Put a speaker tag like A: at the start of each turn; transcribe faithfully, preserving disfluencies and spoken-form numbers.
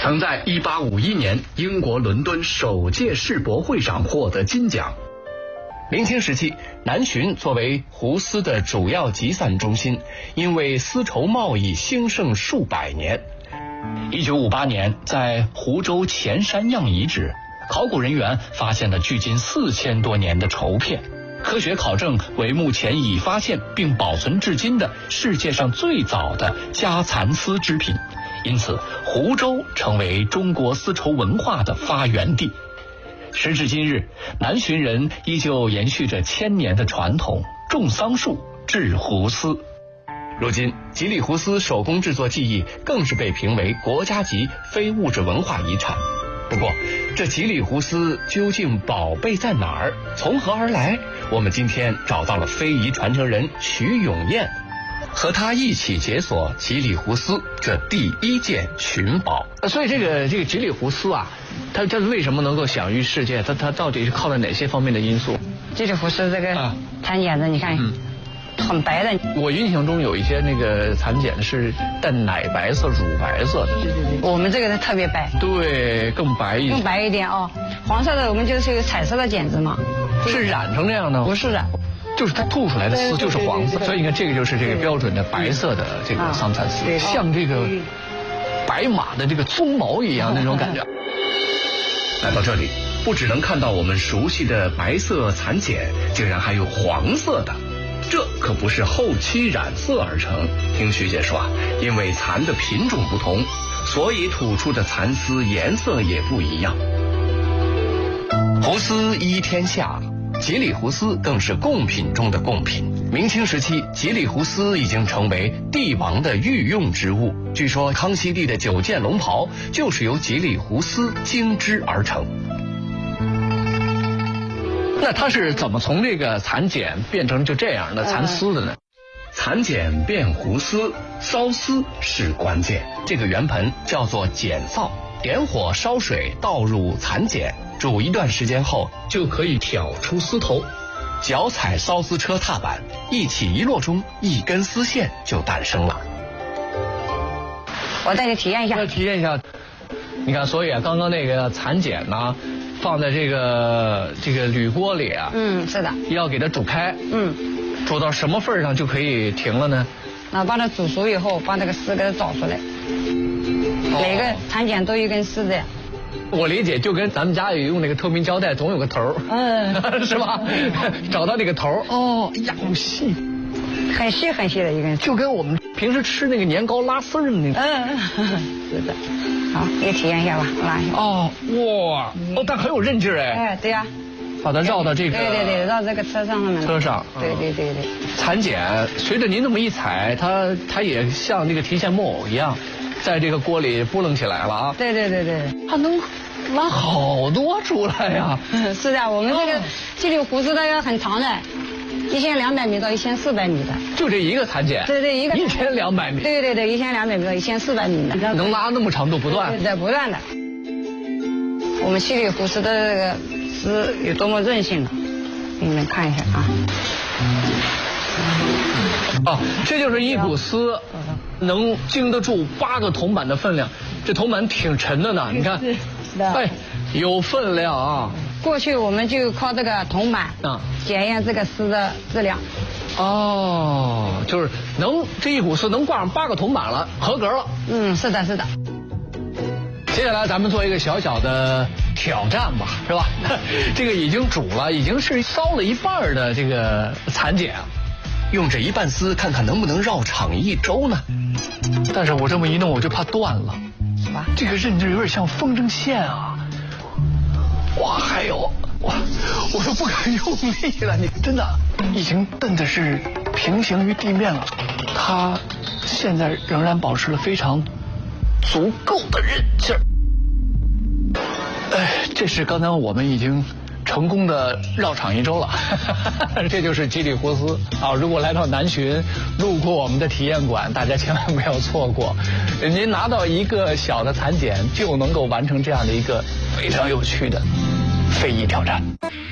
A: 曾在一八五一年英国伦敦首届世博会上获得金奖。
B: 明清时期，南浔作为湖丝的主要集散中心，因为丝绸贸易兴盛数百年。一九五八年，在湖州前山样遗址，考古人员发现了距今四千多年的绸片，科学考证为目前已发现并保存至今的世界上最早的家蚕丝织品。因此，湖州成为中国丝绸文化的发源地。时至今日，南浔人依旧延续着千年的传统，种桑树、制湖丝。如今，吉里湖丝手工制作技艺更是被评为国家级非物质文化遗产。不过，这吉里湖丝究竟宝贝在哪儿，从何而来？我们今天找到了非遗传承人徐永燕，和他一起解锁吉里湖丝这第一件寻宝。
C: 所以这个这个吉里湖丝啊，它它为什么能够享誉世界？它它到底是靠了哪些方面的因素？
D: 吉里湖丝这个蚕茧子，你看。嗯，很白的。
C: 我印象中有一些那个蚕茧是淡奶白色、乳白色的。
D: 对对对，我们这个是特别白。
C: 对，更白一点。
D: 更白一点哦，黄色的我们就是有彩色的茧子嘛。
C: 是染成那样的？
D: 不是染，
C: 就是它吐出来的丝就是黄色，所以你看这个就是这个标准的白色的这个桑蚕丝，像这个白马的这个鬃毛一样那种感觉。
A: 来到这里，不只能看到我们熟悉的白色蚕茧，竟然还有黄色的。这可不是后期染色而成，听徐姐说啊，因为蚕的品种不同，所以吐出的蚕丝颜色也不一样。
B: 湖丝依天下，吉里湖丝更是贡品中的贡品。明清时期，吉里湖丝已经成为帝王的御用之物。据说康熙帝的九件龙袍就是由吉里湖丝精织而成。
C: 那它是怎么从这个蚕茧变成就这样的蚕丝的呢？
A: 蚕茧变湖丝，缫丝是关键。
B: 这个圆盆叫做茧缫，点火烧水，倒入蚕茧，煮一段时间后，就可以挑出丝头。脚踩缫丝车踏板，一起一落中，一根丝线就诞生了。
D: 我带你体验一下。
C: 体验一下。你看，所以啊，刚刚那个蚕茧呢，放在这个这个铝锅里啊，
D: 嗯，是的，
C: 要给它煮开，
D: 嗯，
C: 煮到什么份上就可以停了呢？
D: 那把它煮熟以后，把这个丝给它找出来，哦、每个蚕茧都有一根丝的。
C: 我理解，就跟咱们家里用那个透明胶带，总有个头，嗯，是吧？找到那个头，哦，哎呀，好细，
D: 很细很细的一根，
C: 就跟我们平时吃那个年糕拉丝儿的那个，
D: 嗯，是的。好，你体验一下吧，拉一下。
C: 哦，哇，哦，但很有韧劲哎。
D: 哎，对呀、啊。
C: 把它绕到这个。
D: 对对对，绕这个车上面。
C: 车上。
D: 对对对对。
C: 蚕茧随着您那么一踩，它它也像这个提线木偶一样，在这个锅里拨楞起来了啊。
D: 对对对对。
C: 它能拉好多出来呀、
D: 啊。是的，我们这个吉里湖丝它很长的。一千两百米到一千四百米的，
C: 就这一个蚕茧，
D: 对对，一个
C: 一千两百米，
D: 对对对，一千两百米到一千四百米的，
C: 能拉那么长度不断，
D: 对对，不断的。我们吉里湖丝的这个丝有多么韧性呢？给你们看一下啊。
C: 哦，这就是一股丝，能经得住八个铜板的分量，这铜板挺沉的呢，你看，哎，有分量啊。
D: 过去我们就靠这个铜板啊检验这个丝的质量。
C: 哦，就是能这一股丝能挂上八个铜板了，合格了。
D: 嗯，是的，是的。
C: 接下来咱们做一个小小的挑战吧，是吧？这个已经煮了，已经是烧了一半的这个蚕茧，
B: 用这一半丝看看能不能绕场一周呢？
C: 但是我这么一弄，我就怕断了。
D: 是吧？
C: 这个韧劲有点像风筝线啊。哇，还有哇，我都不敢用力了。你真的已经蹬的是平行于地面了，它现在仍然保持了非常足够的韧劲儿。哎，这是刚才我们已经成功的绕场一周了。这就是吉里湖丝啊！如果来到南浔，路过我们的体验馆，大家千万不要错过。您拿到一个小的蚕茧，就能够完成这样的一个非常有趣的非遗挑战。